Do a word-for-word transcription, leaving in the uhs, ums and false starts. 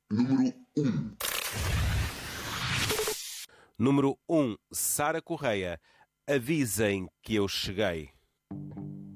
Número um. Número um. Sara Correia. Avisem que eu cheguei.